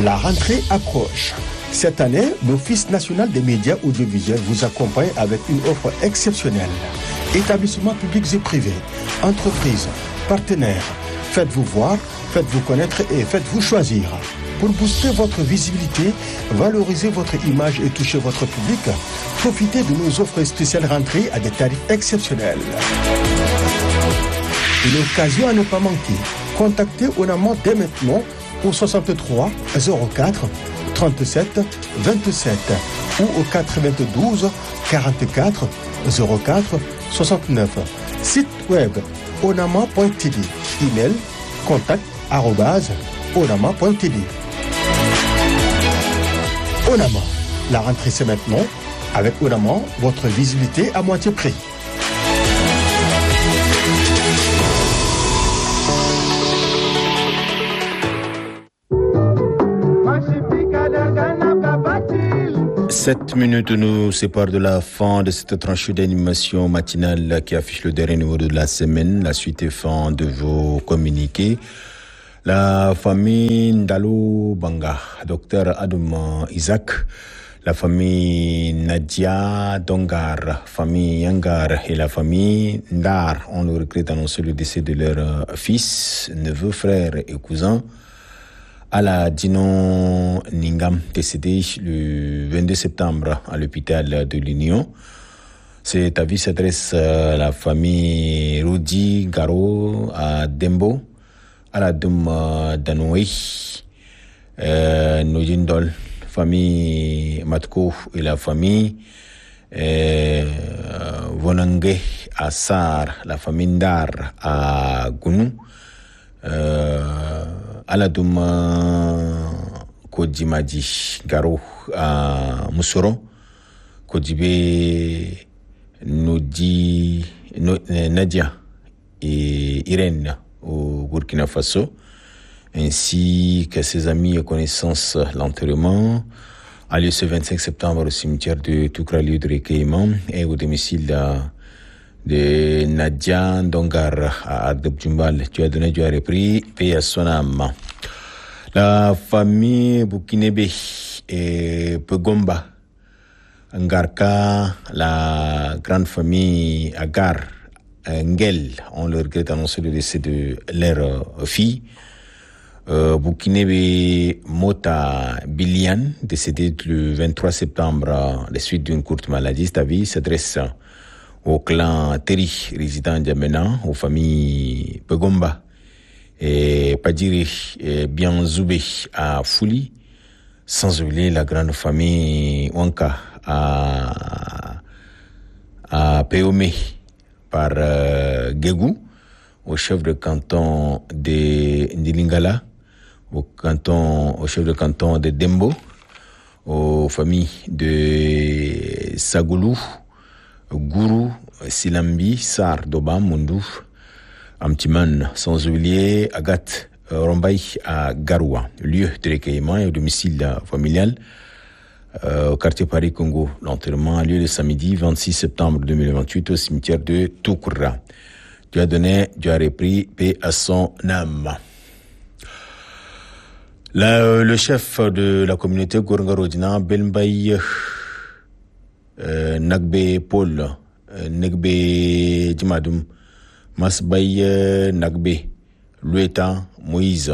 La rentrée approche. Cette année, l'Office national des médias audiovisuels vous accompagne avec une offre exceptionnelle. Établissements publics et privés, entreprises, partenaires, faites-vous voir, faites-vous connaître et faites-vous choisir. Pour booster votre visibilité, valoriser votre image et toucher votre public, profitez de nos offres spéciales rentrées à des tarifs exceptionnels. Une occasion à ne pas manquer. Contactez Onama dès maintenant au 63 04 37 27 ou au 92 44 04 69. Site web onama.tv. Email contact@onama.tv. Onama, la rentrée c'est maintenant. Avec Onama, votre visibilité à moitié prix. Sept minutes nous séparent de la fin de cette tranche d'animation matinale qui affiche le dernier numéro de la semaine. La suite est fin de vos communiqués. La famille Ndalo Banga, Dr Adam Isaac, la famille Nadia Dongar, famille Yangar et la famille Ndar ont le regret d'annoncer le décès de leur fils, neveu, frère et cousin. Ala Dinon Ningam, décédé le 22 septembre à l'hôpital de l'Union. Cet avis s'adresse à la famille Rudi Garo à Dembo, à la Dum Danoué, Nojindol, famille Matko et la famille Vonangue à Sar, la famille Ndar à Gounou, Aladuma Kodjimaji Garo à Moussoro, Kodjibé Nadia et Irène au Burkina Faso, ainsi que ses amis et connaissances. L'enterrement a lieu ce 25 septembre au cimetière de Toukra, lieu de recueillement, et au domicile de Nadia Dongar à Agdebjumbal. Tu as donné, tu as repris, paix à son âme. La famille Boukinébé et Pegomba, Ngarka, la grande famille Agar, Ngel, on le regrette d'annoncer le décès de leur fille. Boukinébé Mota Bilian, décédé le 23 septembre des suites d'une courte maladie. Cette vie s'adresse au clan Teri, résident d'Amena, aux familles Pegomba et Padiri et Bianzoubé à Fouli, sans oublier la grande famille Wanka à Péomé par Guégou, au chef de canton de Ndilingala, au chef de canton de Dembo, aux familles de Sagoulou, Gourou, Silambi, Sar, Doba, Mundou, Amtiman, sans oublier Agathe, Rombaï à Garoua, lieu de recueillement et au domicile familial, au quartier Paris-Congo. L'enterrement a lieu le samedi 26 septembre 2028 au cimetière de Toukoura. Tu as donné, tu as repris, paix à son âme. Le chef de la communauté Gourgarodina, Belmbaï Nagbe Paul, Nagbe Dimadoum, Masbaye Nagbe, Lueta Moïse,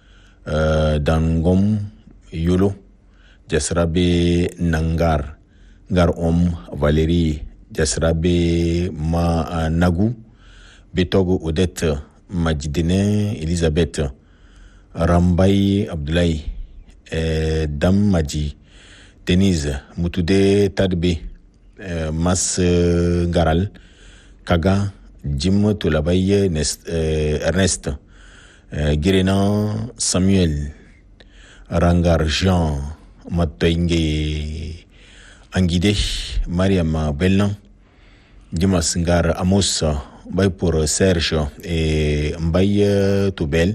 Dangom Yolo, Jasrabe Nangar, Garom Valérie, Jasrabe Ma Nagou, Betogo Odette, Majidene Elisabeth, Rambaye Abdoulaye, Dam Maji, Denise Moutoude Tadbe, Mas Garal, Kaga, Jim Tolabaye Ernest, Guérenan Samuel, Rangar Jean, Matoingue Anguide, Mariam Bellan, Dimas Ngar Amos, Mbaye pour Serge et Mbaye Toubel,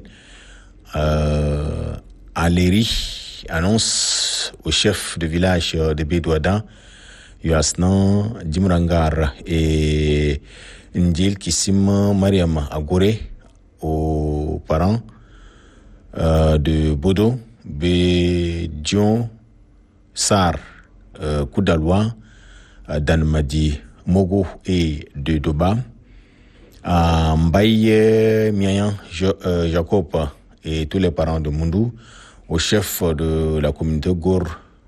Aléry annonce au chef de village de Bédouada, Yasnan Djimrangar et Ndil Kissim Mariam Agore, aux parents de Bodo Dion Sar Koudaloua, Danmadi Mogo et de Doba, Mbaye Miayan Jacob et tous les parents de Mundou, au chef de la communauté Gor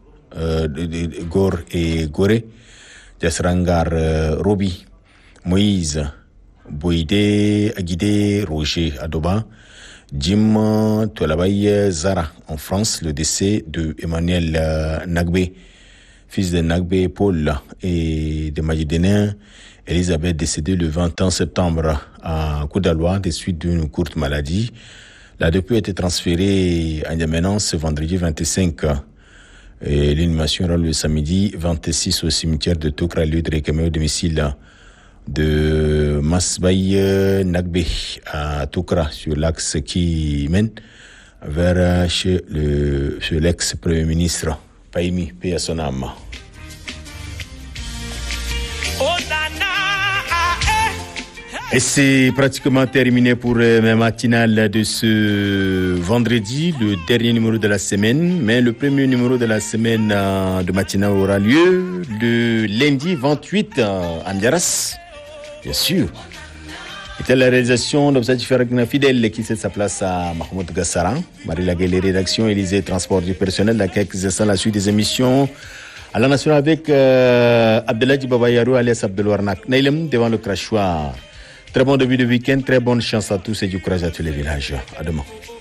et Goré, Jasrangar Robi, Moïse Boïdé Aguidé Roger Adoba, Jim Tolabay Zara en France, le décès de Emmanuel Nagbe, fils de Nagbe Paul et de Majidénin Elisabeth, décédée le 21 septembre à Koudaloua des suites d'une courte maladie. La dépouille a été transférée à N'Djamena ce vendredi 25. Et l'inhumation aura le samedi 26 au cimetière de Tokra, lieu de réclamé au domicile de Masbaye Nagbe à Tokra, sur l'axe qui mène vers chez l'ex-premier ministre Paimi paix à son âme. Et c'est pratiquement terminé pour ma matinale de ce vendredi, le dernier numéro de la semaine. Mais le premier numéro de la semaine de matinale aura lieu le lundi 28 à Ndiaras, bien sûr. C'était la réalisation d'Obsadi Ferragna Fidèle qui cède sa place à Mahmoud Gassara. Marie Laguelle, rédaction, Élysée, transport du personnel. Dans quelques instants, la suite des émissions à la nation avec Abdeladji Babayarou alias Abdelwarnak. Naïlem devant le crachoir. Très bon début de week-end, très bonne chance à tous et du courage à tous les villages. À demain.